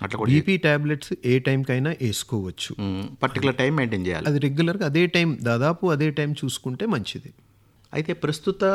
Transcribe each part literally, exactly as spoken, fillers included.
అట్లా కూడా BP tablets ఏ టైంకైనా వేసుకోవచ్చు, పర్టికులర్ టైం మెయింటైన్ చేయాలి. అది రెగ్యులర్గా అదే టైం, దాదాపు అదే టైం చూసుకుంటే మంచిది. అయితే ప్రస్తుత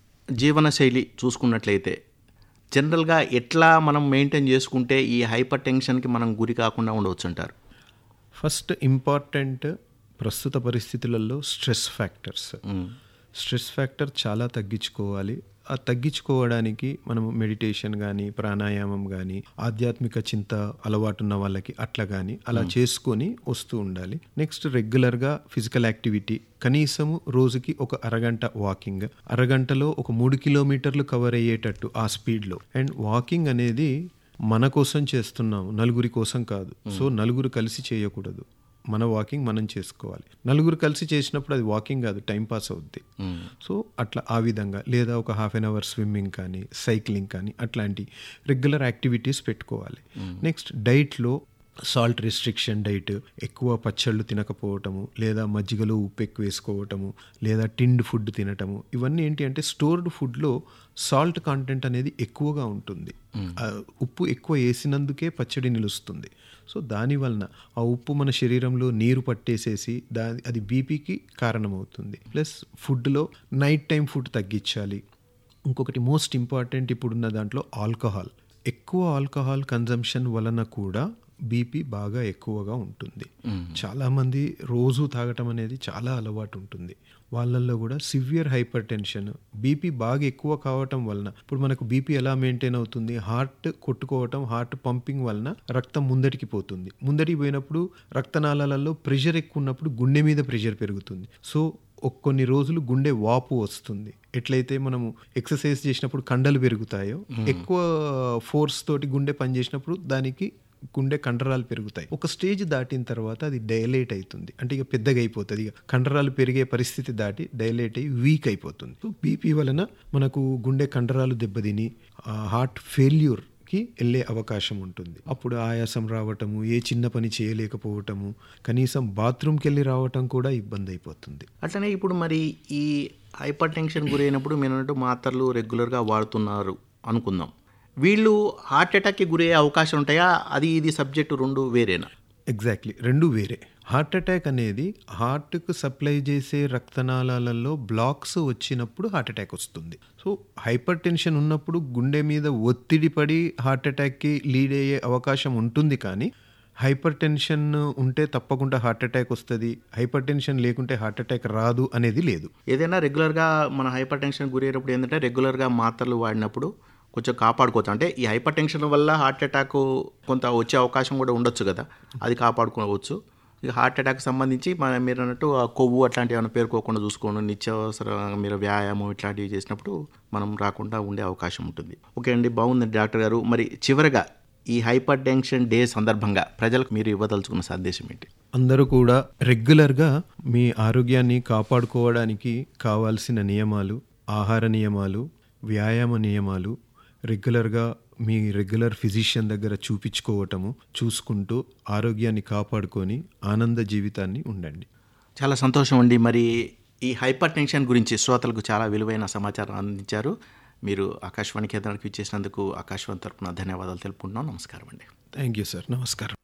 జీవనశైలి చూసుకున్నట్లయితే జనరల్గా ఎట్లా మనం మెయింటైన్ చేసుకుంటే ఈ హైపర్ టెన్షన్కి మనం గురి కాకుండా ఉండవచ్చు అంటారు? ఫస్ట్ ఇంపార్టెంట్ ప్రస్తుత పరిస్థితులలో స్ట్రెస్ ఫ్యాక్టర్స్. స్ట్రెస్ ఫ్యాక్టర్ చాలా తగ్గించుకోవాలి. ఆ తగ్గించుకోవడానికి మనము మెడిటేషన్ కానీ, ప్రాణాయామం కానీ, ఆధ్యాత్మిక చింత అలవాటున్న వాళ్ళకి అట్లా కానీ అలా చేసుకొని వస్తూ ఉండాలి. నెక్స్ట్ రెగ్యులర్గా ఫిజికల్ యాక్టివిటీ, కనీసము రోజుకి ఒక అరగంట వాకింగ్, అరగంటలో ఒక మూడు కిలోమీటర్లు కవర్ అయ్యేటట్టు ఆ స్పీడ్లో. అండ్ వాకింగ్ అనేది మన కోసం చేస్తున్నాము, నలుగురి కోసం కాదు. సో నలుగురు కలిసి చేయకూడదు, మన వాకింగ్ మనం చేసుకోవాలి. నలుగురు కలిసి చేసినప్పుడు అది వాకింగ్ కాదు, టైం పాస్ అవుద్ది. సో అట్లా ఆ విధంగా, లేదా ఒక హాఫ్ అన్ అవర్ స్విమ్మింగ్ కానీ, సైక్లింగ్ కానీ, అట్లాంటి రెగ్యులర్ యాక్టివిటీస్ పెట్టుకోవాలి. నెక్స్ట్ డైట్లో సాల్ట్ రెస్ట్రిక్షన్ డైట్, ఎక్కువ పచ్చళ్ళు తినకపోవటము, లేదా మజ్జిగలో ఉప్పు ఎక్కువ వేసుకోవటము, లేదా టిండ్ ఫుడ్ తినటము. ఇవన్నీ ఏంటి అంటే స్టోర్డ్ ఫుడ్లో సాల్ట్ కాంటెంట్ అనేది ఎక్కువగా ఉంటుంది. ఉప్పు ఎక్కువ వేసినందుకే పచ్చడి నిలుస్తుంది. సో దానివలన ఆ ఉప్పు మన శరీరంలో నీరు పట్టేసేసి దా అది బీపీకి కారణమవుతుంది. ప్లస్ ఫుడ్లో నైట్ టైం ఫుడ్ తగ్గించాలి. ఇంకొకటి మోస్ట్ ఇంపార్టెంట్ ఇప్పుడున్న దాంట్లో ఆల్కహాల్. ఎక్కువ ఆల్కహాల్ కన్జంప్షన్ వలన కూడా బీపీ బాగా ఎక్కువగా ఉంటుంది. చాలామంది రోజు తాగటం అనేది చాలా అలవాటు ఉంటుంది. వాళ్ళల్లో కూడా సివియర్ హైపర్ టెన్షన్, బీపీ బాగా ఎక్కువ కావటం వలన, ఇప్పుడు మనకు బీపీ ఎలా మెయింటైన్ అవుతుంది, హార్ట్ కొట్టుకోవటం, హార్ట్ పంపింగ్ వలన రక్తం ముందటికి పోతుంది. ముందటికి పోయినప్పుడు రక్తనాళాలలో ప్రెషర్ ఎక్కువ ఉన్నప్పుడు గుండె మీద ప్రెషర్ పెరుగుతుంది. సో కొన్ని రోజులు గుండె వాపు వస్తుంది. ఎట్లయితే మనము ఎక్సర్సైజ్ చేసినప్పుడు కండలు పెరుగుతాయో, ఎక్కువ ఫోర్స్ తోటి గుండె పని చేసినప్పుడు దానికి గుండె కండరాలు పెరుగుతాయి. ఒక స్టేజ్ దాటిన తర్వాత అది డైలేట్ అవుతుంది, అంటే ఇక పెద్దగా అయిపోతుంది. ఇక కండరాలు పెరిగే పరిస్థితి దాటి డైలేట్ అయ్యి వీక్ అయిపోతుంది. సో బీపీ వలన మనకు గుండె కండరాలు దెబ్బతిని హార్ట్ ఫెయిల్యూర్ కి వెళ్ళే అవకాశం ఉంటుంది. అప్పుడు ఆయాసం రావటము, ఏ చిన్న పని చేయలేకపోవటము, కనీసం బాత్రూమ్కి వెళ్ళి రావటం కూడా ఇబ్బంది అయిపోతుంది. అట్లనే ఇప్పుడు మరి ఈ హైపర్ టెన్షన్ గురైనప్పుడు మీరు అన్నట్టు మాత్రలు రెగ్యులర్గా వాడుతున్నారు అనుకుందాం, వీళ్ళు హార్ట్ అటాక్కి గురయ్యే అవకాశం ఉంటాయా? అది ఇది సబ్జెక్టు రెండు వేరేనా? ఎగ్జాక్ట్లీ, రెండు వేరే. హార్ట్ అటాక్ అనేది హార్ట్కు సప్లై చేసే రక్తనాళాలలో బ్లాక్స్ వచ్చినప్పుడు హార్ట్ అటాక్ వస్తుంది. సో హైపర్ టెన్షన్ ఉన్నప్పుడు గుండె మీద ఒత్తిడి పడి హార్ట్ అటాక్కి లీడ్ అయ్యే అవకాశం ఉంటుంది. కానీ హైపర్ టెన్షన్ ఉంటే తప్పకుండా హార్ట్ అటాక్ వస్తుంది, హైపర్ టెన్షన్ లేకుంటే హార్ట్ అటాక్ రాదు అనేది లేదు. ఏదైనా రెగ్యులర్గా మన హైపర్ టెన్షన్ గురయ్యేటప్పుడు ఏంటంటే రెగ్యులర్గా మాత్రలు వాడినప్పుడు కొంచెం కాపాడుకోవచ్చు. అంటే ఈ హైపర్ టెన్షన్ వల్ల హార్ట్ అటాక్ కొంత వచ్చే అవకాశం కూడా ఉండొచ్చు కదా, అది కాపాడుకోవచ్చు. ఇక హార్ట్ అటాక్ సంబంధించి మన మీరు అన్నట్టు ఆ కొవ్వు అట్లాంటివి ఏమైనా పేరుకోకుండా చూసుకోండి, నిత్యావసర మీరు వ్యాయామం ఇట్లాంటివి చేసినప్పుడు మనం రాకుండా ఉండే అవకాశం ఉంటుంది. ఓకే అండి, బాగుందండి డాక్టర్ గారు. మరి చివరగా ఈ హైపర్ టెన్షన్ డే సందర్భంగా ప్రజలకు మీరు ఇవ్వదలుచుకున్న సందేశం ఏంటి? అందరూ కూడా రెగ్యులర్గా మీ ఆరోగ్యాన్ని కాపాడుకోవడానికి కావాల్సిన నియమాలు, ఆహార నియమాలు, వ్యాయామ నియమాలు రెగ్యులర్గా మీ రెగ్యులర్ ఫిజిషియన్ దగ్గర చూపించుకోవటము, చూసుకుంటూ ఆరోగ్యాన్ని కాపాడుకొని ఆనంద జీవితాన్ని ఉండండి. చాలా సంతోషం అండి. మరి ఈ హైపర్ టెన్షన్ గురించి శ్రోతలకు చాలా విలువైన సమాచారం అందించారు. మీరు ఆకాశవాణి కేంద్రానికి ఇచ్చేసినందుకు ఆకాశవాణి తరపున ధన్యవాదాలు తెలుపుకుంటున్నాం. నమస్కారం అండి. Thank you sir. నమస్కారం.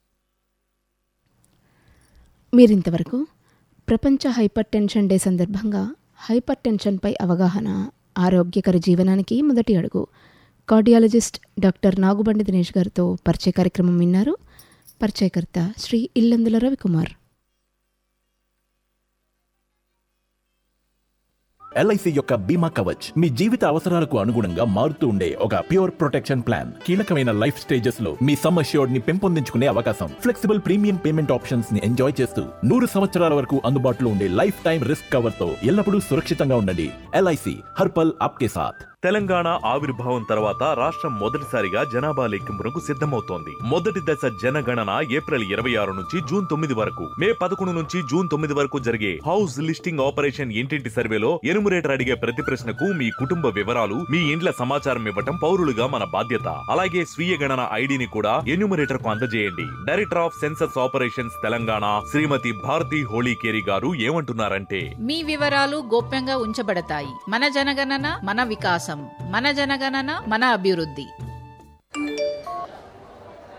మీరింతవరకు ప్రపంచ హైపర్ టెన్షన్ డే సందర్భంగా హైపర్ టెన్షన్పై అవగాహన, ఆరోగ్యకర జీవనానికి మొదటి అడుగు, కార్డియాలజిస్ట్ డాక్టర్ నాగుబండి దినేష్ గారితో పరిచయ కార్యక్రమం విన్నారు. పరిచయకర్త శ్రీ ఇల్లందుల రవికుమార్. ఎల్ఐసి యొక్క బీమా కవచ్ మీ జీవిత అవసరాలకు అనుగుణంగా మారుతూ ఉండే ఒక ప్యూర్ ప్రొటెక్షన్ ప్లాన్. కీలకమైన లైఫ్ స్టేజెస్ లో మీ సమ్ అష్యూర్డ్ ని పెంపొందించుకునే అవకాశం, ఫ్లెక్సిబుల్ ప్రీమియం పేమెంట్ ఆప్షన్స్ ని ఎంజాయ్ చేస్తూ నూరు సంవత్సరాల వరకు అందుబాటులో ఉండే లైఫ్ టైం రిస్క్ కవర్ తో ఎల్లప్పుడూ సురక్షితంగా ఉండండి. ఎల్ఐసి హర్పల్ ఆప్కే సాథ్. తెలంగాణ ఆవిర్భావం తర్వాత రాష్ట్రం మొదటిసారిగా జనాభా లెక్కింపునకు సిద్ధమవుతోంది. మొదటి దశ జనగణన ఏప్రిల్ ఇరవై ఆరు నుంచి జూన్ తొమ్మిది వరకు, మే పదకొండు నుంచి జూన్ తొమ్మిది వరకు జరిగే హౌస్ లిస్టింగ్ ఆపరేషన్ ఇంటింటి సర్వేలో ఎన్యూమరేటర్ అడిగే ప్రతి ప్రశ్నకు మీ కుటుంబ వివరాలు, మీ ఇండ్ల సమాచారం ఇవ్వటం పౌరులుగా మన బాధ్యత. అలాగే స్వీయ గణన ఐడిని కూడా ఎన్యూమరేటర్ కు అందజేయండి. Director of census operations Telangana శ్రీమతి భారతి హోళీకేరి గారు ఏమంటున్నారంటే, మీ వివరాలు గోప్యంగా ఉంచబడతాయి. మన జనగణన మన వికాసం, మన జనగణన మన అభివృద్ధి.